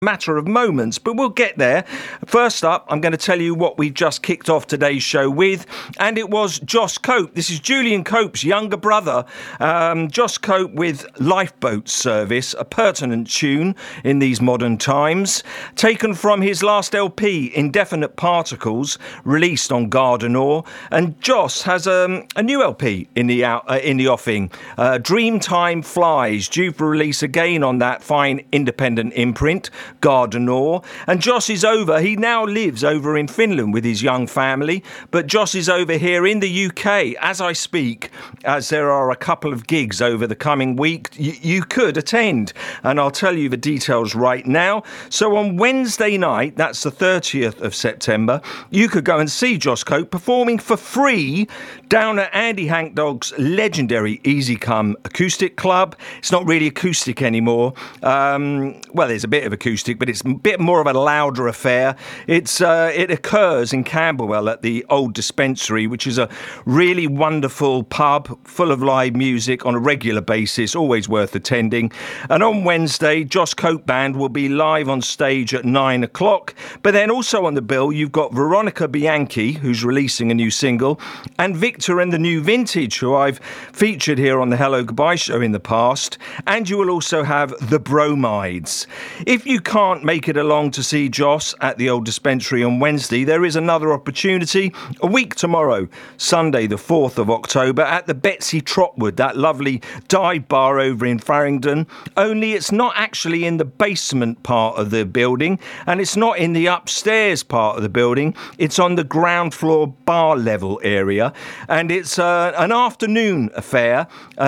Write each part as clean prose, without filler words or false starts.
matter of moments, but we'll get there. First up, I'm going to tell you what we just kicked off today's show with, and it was Joss Cope. This is Julian Cope's younger brother. Joss Cope with Lifeboat Service, a pertinent tune in these modern times, taken from his last LP, Indefinite Particles, released on Gardenor. And Joss has a new LP in the offing, Dreamtime Flies, due for release again on that fine independent imprint, Gardenor. And Joss is over. He now lives over in Finland with his young family, but Joss is over here in the UK as I speak, as there are a couple of gigs over the coming week you could attend, and I'll tell you the details right now. So on Wednesday night, that's the 30th of September, you could go and see Joss Cope performing for free down at Andy Hankdog's legendary Easy Come Acoustic Club. It's not really acoustic anymore. Well, there's a bit of acoustic, but it's a bit more of a louder affair. It occurs in Camberwell at the Old Dispensary, which is a really wonderful pub full of live music on a regular basis, always worth attending. And on Wednesday, Joss Cope Band will be live on stage at 9 o'clock. But then also on the bill, you've got Veronica Bianchi, who's releasing a new single, and Victor and the New Vintage, who I've featured here on the Hello Goodbye show in the past. And you will also have the Bromides. If you can't make it along to see Joss at the Old Dispensary on Wednesday, there is another opportunity a week tomorrow, Sunday the 4th of October, at the Betsy Trotwood, that lovely dive bar over in Farringdon. Only it's not actually in the basement part of the building, and it's not in the upstairs part of the building. It's on the ground floor bar level area, and it's an afternoon affair,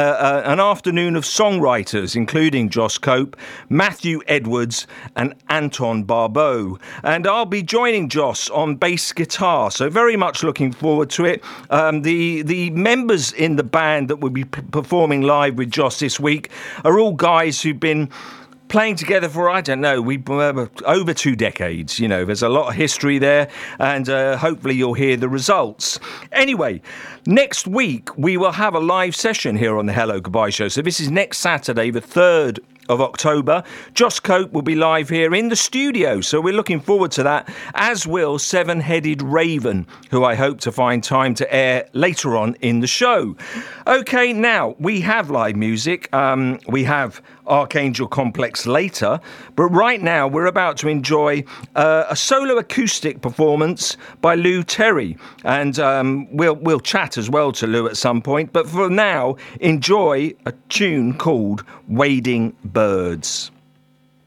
an afternoon of songwriters, including Joss Cope, Matthew Edwards and Anton Barbeau. And I'll be joining Joss on bass guitar, so very much looking forward to it. The members in the band that will be performing live with Joss this week are all guys who've been playing together for, I don't know, over 2 decades. You know, there's a lot of history there, and hopefully you'll hear the results. Anyway, next week we will have a live session here on the Hello Goodbye show. So this is next Saturday, the 3rd of October. Joss Cope will be live here in the studio, so we're looking forward to that, as will Seven-Headed Raven, who I hope to find time to air later on in the show. Okay, now we have live music. We have Archangel Complex later, but right now we're about to enjoy a solo acoustic performance by Lou Terry, and we'll chat as well to Lou at some point, but for now enjoy a tune called Wading Birds.